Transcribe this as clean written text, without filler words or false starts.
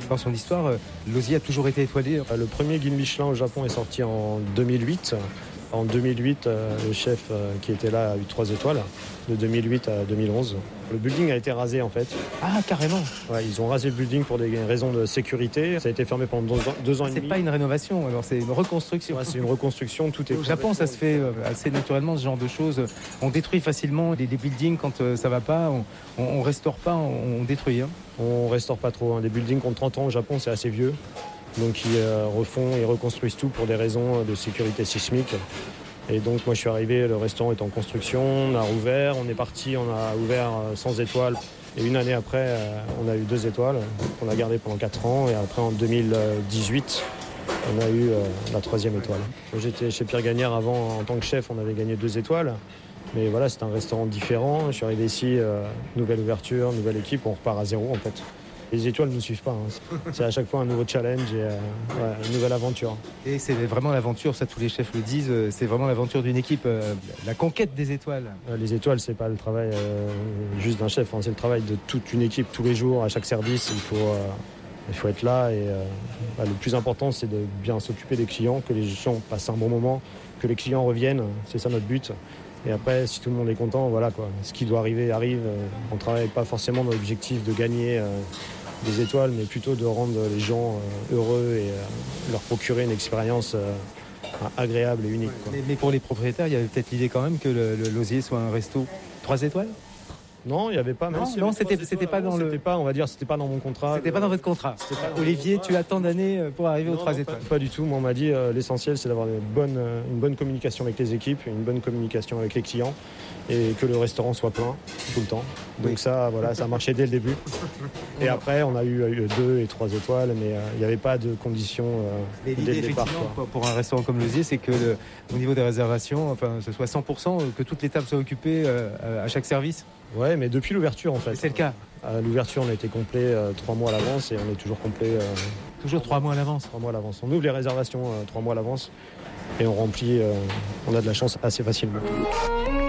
Dans son histoire, l'Osier a toujours été étoilé. Le premier guide Michelin au Japon est sorti en 2008. En 2008, le chef qui était là a eu 3 étoiles, de 2008 à 2011. Le building a été rasé en fait. Ah, carrément. Ouais, ils ont rasé le building pour des raisons de sécurité. Ça a été fermé pendant 2 ans et demi. C'est pas une rénovation, alors c'est une reconstruction. Ouais, c'est une reconstruction, tout est... Au Japon, ça se fait assez naturellement, ce genre de choses. On détruit facilement des buildings quand ça va pas. On restaure pas, on détruit. On restaure pas trop. Les buildings qui ont 30 ans au Japon, c'est assez vieux. Donc ils refont et reconstruisent tout pour des raisons de sécurité sismique. Et donc moi je suis arrivé, le restaurant est en construction, on a rouvert, on est parti, on a ouvert sans étoiles. Et une année après, on a eu 2 étoiles qu'on a gardées pendant 4 ans. Et après en 2018, on a eu la 3e étoile. J'étais chez Pierre Gagnère avant, en tant que chef, on avait gagné 2 étoiles. Mais voilà, c'est un restaurant différent. Je suis arrivé ici, nouvelle ouverture, nouvelle équipe, on repart à zéro en fait. Les étoiles ne nous suivent pas. C'est à chaque fois un nouveau challenge et une nouvelle aventure. Et c'est vraiment l'aventure, ça tous les chefs le disent, c'est vraiment l'aventure d'une équipe, la conquête des étoiles. Les étoiles, c'est pas le travail juste d'un chef, c'est le travail de toute une équipe tous les jours, à chaque service. Il faut être là et le plus important, c'est de bien s'occuper des clients, que les gens passent un bon moment, que les clients reviennent, c'est ça notre but. Et après, si tout le monde est content, voilà quoi. Ce qui doit arriver arrive. On ne travaille pas forcément dans l'objectif de gagner des étoiles, mais plutôt de rendre les gens heureux et leur procurer une expérience agréable et unique. Quoi. Mais pour les propriétaires, il y avait peut-être l'idée quand même que l'Osier soit un resto 3 étoiles ? Non, il n'y avait pas. Non, c'était pas dans le. C'était pas, on va dire, c'était pas dans mon contrat. C'était pas dans votre contrat. Olivier, tu as tant d'années pour arriver aux 3 étoiles. Pas du tout. Moi, on m'a dit l'essentiel, c'est d'avoir une bonne communication avec les équipes, une bonne communication avec les clients, et que le restaurant soit plein tout le temps. Donc ça, voilà, ça a marché dès le début. Et après, on a eu 2 et 3 étoiles, mais il n'y avait pas de conditions dès le départ. Pour un restaurant comme l'Osier, c'est que au niveau des réservations, enfin, ce soit 100%, que toutes les tables soient occupées à chaque service. Ouais, mais depuis l'ouverture en fait. C'est le cas. À l'ouverture, on a été complet 3 mois à l'avance et on est toujours complet. Toujours 3 mois à l'avance. 3 mois à l'avance. On ouvre les réservations 3 mois à l'avance et on remplit. On a de la chance assez facilement.